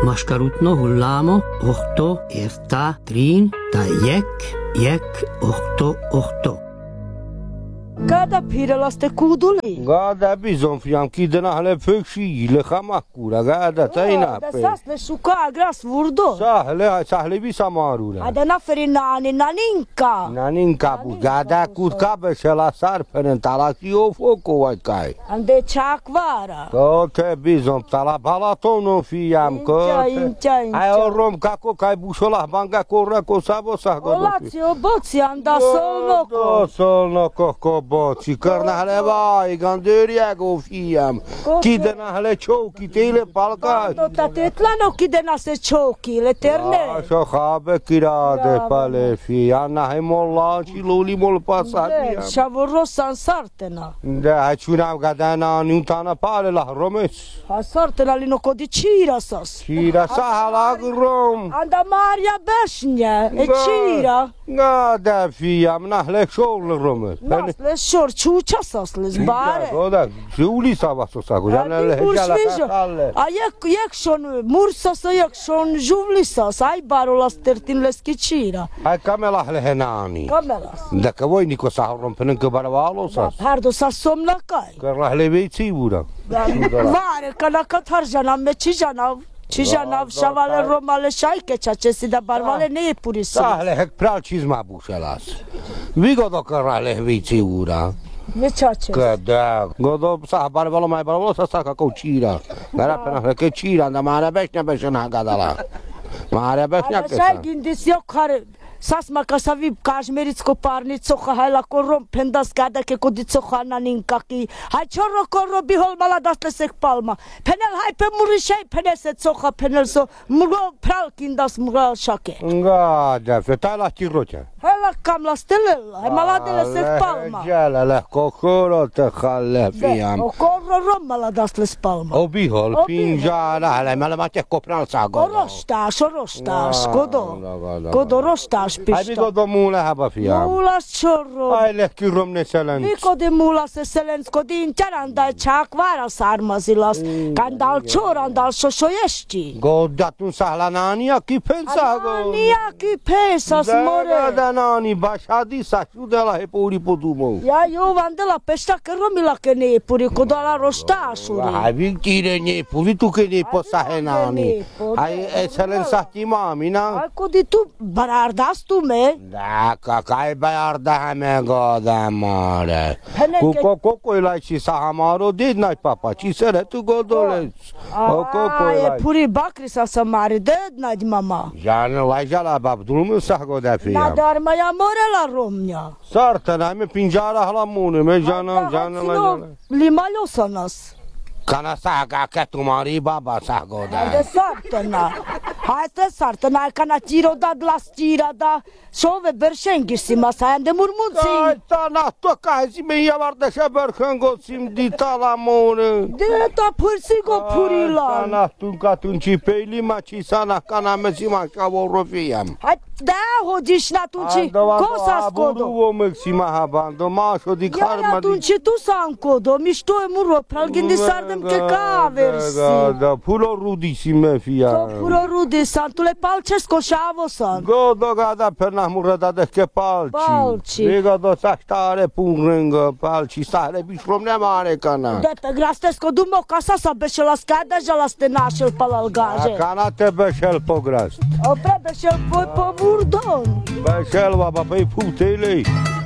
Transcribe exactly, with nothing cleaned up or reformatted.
Maskarutno hullámo, ohto, érta, trin, ta jek, jek, ohto, ohto. Gada pirel asta cuduli. Gada bizon fiam kidena hale făkshi le khamakura gada taina pe. Da sas le suka gras vurdo. Sahle sahle bi samarula. Ada na ferinani naninka. Naninka bu gada kutka beshela sar penentalakio foco vai kai. Ande chakvara. Kote bizon tala balatono fiam kote. Ai orom kako kai bushola banga korra kosabo sagodo. Olacio boxi anda solnoko. Solnoko boci, cărna hale vai, ganderia go fiam. Kidena hale choki, tele palca. No tatetlano kidena se choki, le terne. Așa habe kirade pale fi, anna hai molla și luli mol pasat. Șavoro san sartena. Da, aici gadana niutana pale la romes. Ha sartena lino codicira sas. Cira sa la grom. Anda Maria Beșnia, e cira. Gada fiam, nahle șol romes. Le shor chucha sas le zbare. Da, și uli sa va sosa cu janele hejala casale. A yek yek shon mursa sa yek shon juvli sas ai baro la stertin le skicira. Hai camela le henani. Camela. Dacă voi nico sa rompen că barvalo sas. Pardo sa somna kai. Că la le vei țibura. Vare că la catar jana me ci jana. Ci jana șavale romale șaike ce si da barvale ne e purisi. Da, le hek pral cizma bușelas. Vigo do că la le vei țibura. Me chace. Că da, godo sa barvalo mai barvalo sa sa ca cira. Gara pena că cira da mare beșnea beșna gadala. Mare beșnea că. Așa gindis eu care sasma ka savi kashmeritsko parnitso khala korom pendas gada ke koditso khana ninkaki hai chorro korro bihol maladas lesek palma penel hai pe murishai peneset soha penel so muro pral kindas muro shake Gada feta la tirocha. Hala kam la stelel hai maladele sek palma Jala la kokoro te khalle fiam. O korro rom maladas les palma O bihol pinjala la mala mate kopral sa go. Orostas orostas godo godo rostas Hai bigo do mula haba fiam. Mulas chorro. Hai le kirom ne selenț. Bigo de mulas se selențco din ceranda chakvara sarmazilas. Kandal chorandal shoshojesti. Go datun sahlanania ki pensa go. Ania ki pensas more. Da nani bashadi sa shudela he puri podumo. Ja jo vandela pesta keromila ke ne puri kodala rostașuri. Hai victire ne puri tu ke ne posahenani. Hai excelența timamina. Hai kodi tu barardas tu me. Da, ca kai bayarda hame goda mare. Cu coco la și sa hamaro de nai papa, ci sere tu godole. O coco e puri bakri sa samari de nai mama. Jan la jala bab drum sa goda fia. Na dar mai amore la Romnia. Sarta na me pinjara hala mune me jana jana la jana. Limalio sanas. Kana sa ga ka tumari baba sa goda. De sartana. Hai te sartana kana tiro da glastira da sove berşengirsimas de murmunzi. Ai ta na to ka zi me ya var da şeberkhango sim di talamone. De ta pursigo purila. Sana tun ka tun ci peili ma ci sana kana me si ma ka vorofiam. Hai da hodish na tun ci cosa skodo. Abu maxima habando ma sho di karma di. Tun ci tu san kodo mi sto e muro pralgindi sardem ke kaversi. Da da pulo rudisime fia. To pulo rudi san tu le palcesko šavo san. Godo gada perna murada de ke palci. Palci. Lega do sa stare punrenga palci stare bišrom ne mare kana. De te grastesko dumo kasa sa bešela skada žalaste našel palalgaže. Kana te bešel pograst. O pre bešel po po burdon. Bešel baba pe putele.